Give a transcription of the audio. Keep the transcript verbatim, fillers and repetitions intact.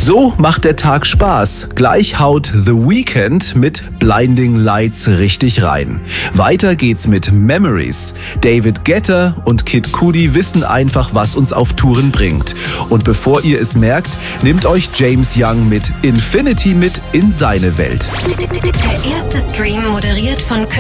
So macht der Tag Spaß. Gleich haut The Weeknd mit Blinding Lights richtig rein. Weiter geht's mit Memories. David Guetta und Kid Cudi wissen einfach, was uns auf Touren bringt. Und bevor ihr es merkt, nimmt euch James Young mit Infinity mit in seine Welt. Der erste Stream moderiert von